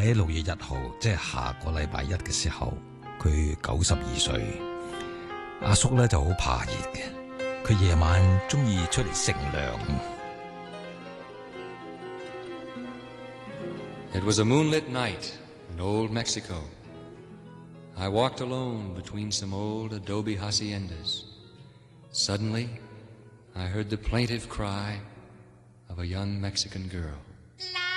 喺6月1號，即係下個禮拜一嘅時候，佢92歲。阿叔咧就好怕熱嘅，佢夜晚中意出嚟乘涼。 It was a moonlit night in old Mexico. I walked alone between some old adobe haciendas. Suddenly, I heard the plaintive cry of a young Mexican girl.